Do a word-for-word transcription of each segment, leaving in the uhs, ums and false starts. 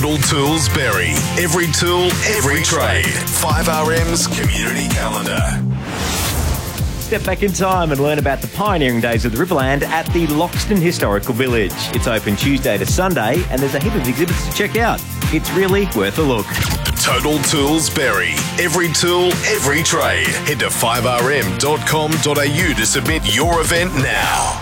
Total Tools Berry. Every tool, every trade. five R M's Community Calendar. Step back in time and learn about the pioneering days of the Riverland at the Loxton Historical Village. It's open Tuesday to Sunday and there's a heap of exhibits to check out. It's really worth a look. Total Tools Berry. Every tool, every trade. Head to five R M dot com dot A U to submit your event now.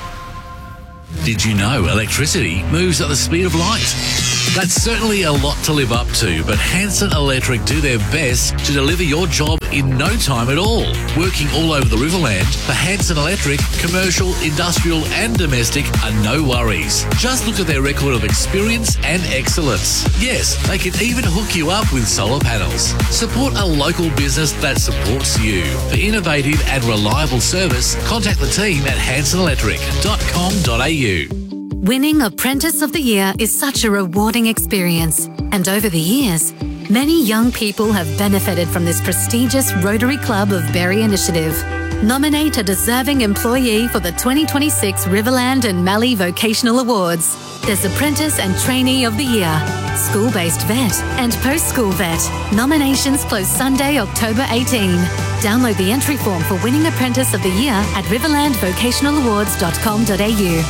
Did you know electricity moves at the speed of light? That's certainly a lot to live up to, but Hanson Electric do their best to deliver your job in no time at all. Working all over the Riverland, for Hanson Electric, commercial, industrial and domestic are no worries. Just look at their record of experience and excellence. Yes, they can even hook you up with solar panels. Support a local business that supports you. For innovative and reliable service, contact the team at hanson electric dot com dot A U. Winning Apprentice of the Year is such a rewarding experience, and over the years, many young people have benefited from this prestigious Rotary Club of Berry initiative. Nominate a deserving employee for the twenty twenty-six Riverland and Mallee Vocational Awards. There's Apprentice and Trainee of the Year, School-Based Vet and Post-School Vet. Nominations close Sunday, October eighteenth. Download the entry form for Winning Apprentice of the Year at riverland vocational awards dot com dot A U.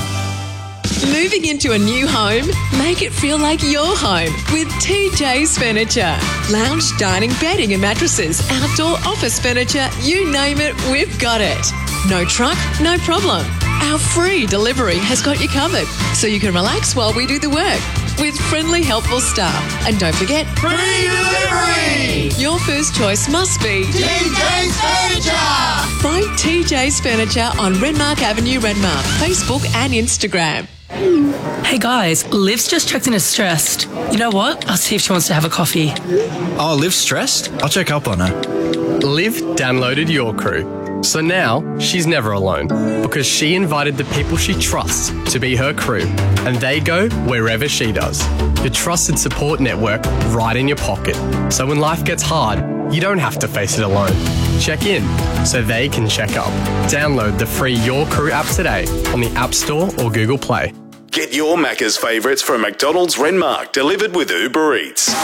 Moving into a new home? Make it feel like your home with T J's Furniture. Lounge, dining, bedding and mattresses, outdoor office furniture, you name it, we've got it. No truck, no problem. Our free delivery has got you covered, so you can relax while we do the work with friendly, helpful staff. And don't forget, free delivery! Your first choice must be T J's Furniture! Find T J's Furniture on Renmark Avenue, Renmark, Facebook and Instagram. Hey guys, Liv's just checked in as stressed. You know what? I'll see if she wants to have a coffee. Oh, Liv's stressed? I'll check up on her. Liv downloaded Your Crew. So now she's never alone because she invited the people she trusts to be her crew and they go wherever she does. Your trusted support network right in your pocket. So when life gets hard, you don't have to face it alone. Check in so they can check up. Download the free Your Crew app today on the App Store or Google Play. Get your Macca's favourites from McDonald's Renmark, delivered with Uber Eats.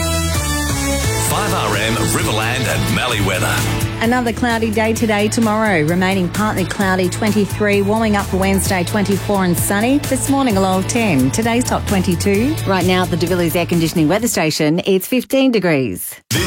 five R M, Riverland and Mallee weather. Another cloudy day today, tomorrow. Remaining partly cloudy, twenty-three. Warming up for Wednesday, twenty-four and sunny. This morning, a low of ten. Today's top twenty-two. Right now at the De Villiers Air Conditioning Weather Station, it's fifteen degrees. This